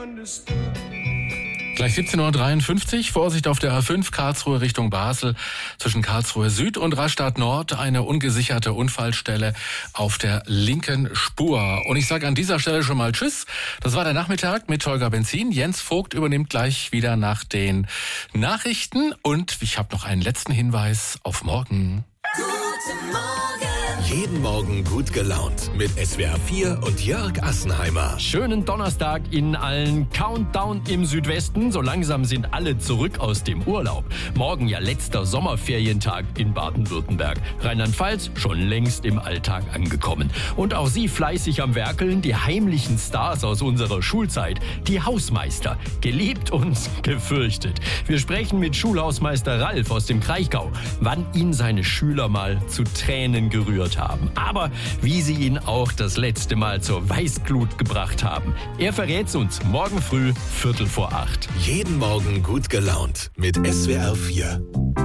Gleich 17:53 Uhr, Vorsicht auf der A5 Karlsruhe Richtung Basel. Zwischen Karlsruhe Süd und Rastatt Nord eine ungesicherte Unfallstelle auf der linken Spur. Und ich sage an dieser Stelle schon mal Tschüss. Das war der Nachmittag mit Holger Benzin. Jens Vogt übernimmt gleich wieder nach den Nachrichten. Und ich habe noch einen letzten Hinweis auf morgen. Guten Morgen. Jeden Morgen gut gelaunt mit SWR 4 und Jörg Assenheimer. Schönen Donnerstag Ihnen allen. Countdown im Südwesten. So langsam sind alle zurück aus dem Urlaub. Morgen ja letzter Sommerferientag in Baden-Württemberg. Rheinland-Pfalz schon längst im Alltag angekommen. Und auch Sie fleißig am Werkeln. Die heimlichen Stars aus unserer Schulzeit. Die Hausmeister. Geliebt und gefürchtet. Wir sprechen mit Schulhausmeister Ralf aus dem Kraichgau. Wann ihn seine Schüler mal zu Tränen gerührt haben. Aber wie sie ihn auch das letzte Mal zur Weißglut gebracht haben. Er verrät's uns morgen früh 7:45. Jeden Morgen gut gelaunt mit SWR 4.